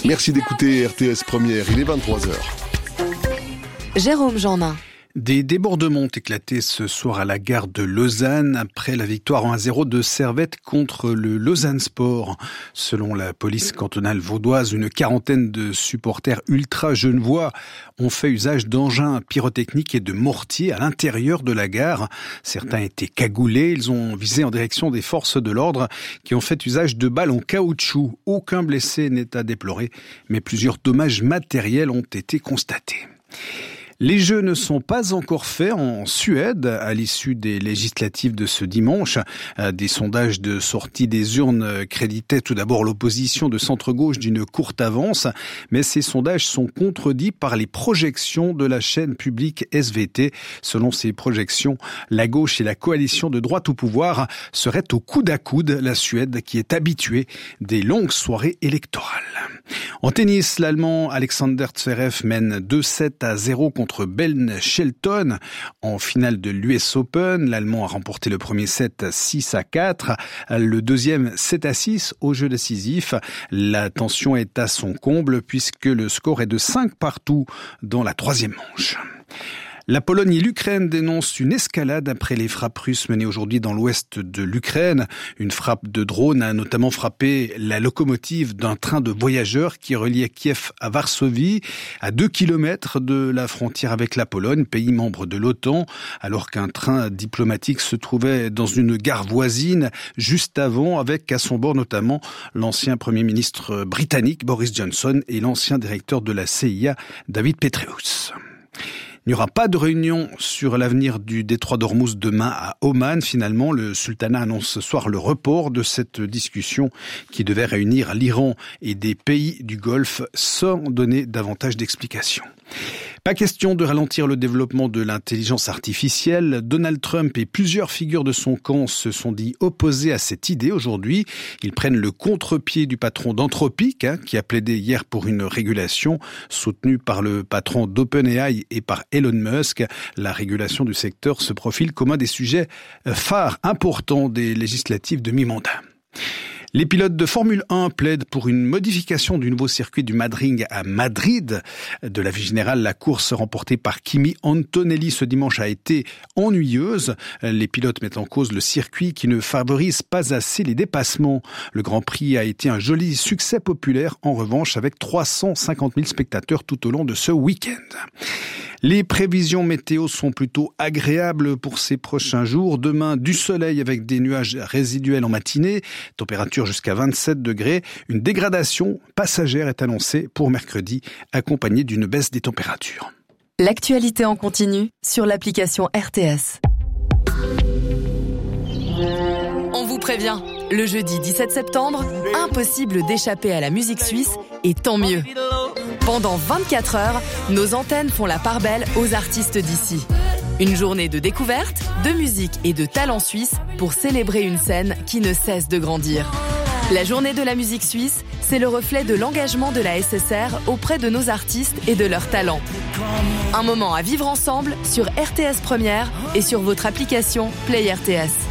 Merci d'écouter RTS Première, il est 23h. Jérôme Jeannin. Des débordements ont éclaté ce soir à la gare de Lausanne après la victoire 1-0 de Servette contre le Lausanne Sport. Selon la police cantonale vaudoise, une quarantaine de supporters ultra-genevois ont fait usage d'engins pyrotechniques et de mortiers à l'intérieur de la gare. Certains étaient cagoulés, ils ont visé en direction des forces de l'ordre qui ont fait usage de balles en caoutchouc. Aucun blessé n'est à déplorer, mais plusieurs dommages matériels ont été constatés. Les jeux ne sont pas encore faits en Suède à l'issue des législatives de ce dimanche. Des sondages de sortie des urnes créditaient tout d'abord l'opposition de centre-gauche d'une courte avance, mais ces sondages sont contredits par les projections de la chaîne publique SVT. Selon ces projections, la gauche et la coalition de droite au pouvoir seraient au coude à coude, la Suède qui est habituée des longues soirées électorales. En tennis, l'Allemand Alexander Zverev mène 2-7-0 contre Ben Shelton en finale de l'US Open. L'Allemand a remporté le premier set 6-4, le deuxième 7-6 au jeu décisif. La tension est à son comble puisque le score est de 5-2 dans la troisième manche. La Pologne et l'Ukraine dénoncent une escalade après les frappes russes menées aujourd'hui dans l'ouest de l'Ukraine. Une frappe de drone a notamment frappé la locomotive d'un train de voyageurs qui reliait Kiev à Varsovie, à 2 kilomètres de la frontière avec la Pologne, pays membre de l'OTAN, alors qu'un train diplomatique se trouvait dans une gare voisine juste avant, avec à son bord notamment l'ancien Premier ministre britannique Boris Johnson et l'ancien directeur de la CIA David Petraeus. Il n'y aura pas de réunion sur l'avenir du détroit d'Ormuz demain à Oman. Finalement, le sultanat annonce ce soir le report de cette discussion qui devait réunir l'Iran et des pays du Golfe sans donner davantage d'explications. Pas question de ralentir le développement de l'intelligence artificielle. Donald Trump et plusieurs figures de son camp se sont dit opposés à cette idée aujourd'hui. Ils prennent le contre-pied du patron d'Anthropic, qui a plaidé hier pour une régulation soutenue par le patron d'OpenAI et par Elon Musk. La régulation du secteur se profile comme un des sujets phares importants des législatives de mi-mandat. Les pilotes de Formule 1 plaident pour une modification du nouveau circuit du Madrid à Madrid. De l'avis général, la course remportée par Kimi Antonelli ce dimanche a été ennuyeuse. Les pilotes mettent en cause le circuit qui ne favorise pas assez les dépassements. Le Grand Prix a été un joli succès populaire, en revanche, avec 350 000 spectateurs tout au long de ce week-end. Les prévisions météo sont plutôt agréables pour ces prochains jours. Demain, du soleil avec des nuages résiduels en matinée, température jusqu'à 27 degrés. Une dégradation passagère est annoncée pour mercredi, accompagnée d'une baisse des températures. L'actualité en continu sur l'application RTS. On vous prévient, le jeudi 17 septembre, impossible d'échapper à la musique suisse et tant mieux. Pendant 24 heures, nos antennes font la part belle aux artistes d'ici. Une journée de découverte, de musique et de talent suisse pour célébrer une scène qui ne cesse de grandir. La journée de la musique suisse, c'est le reflet de l'engagement de la SSR auprès de nos artistes et de leurs talents. Un moment à vivre ensemble sur RTS Première et sur votre application Play RTS.